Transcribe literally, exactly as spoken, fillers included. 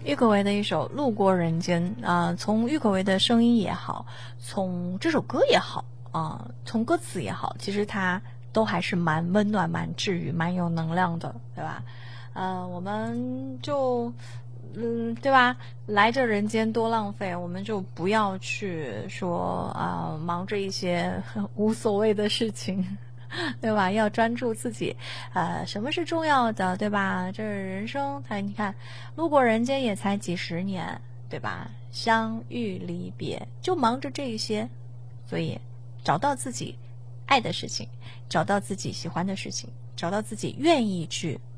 郁可唯的一首《路过人间》啊、呃，从郁可唯的声音也好，从这首歌也好啊、呃，从歌词也好，其实它都还是蛮温暖、蛮治愈、蛮有能量的，对吧？呃，我们就嗯，对吧？来这人间多浪费，我们就不要去说啊、呃，忙着一些无所谓的事情。对吧？要专注自己，呃，什么是重要的，对吧？这是人生，它你看，路过人间也才几十年，对吧？相遇离别，就忙着这一些，所以找到自己爱的事情，找到自己喜欢的事情，找到自己愿意去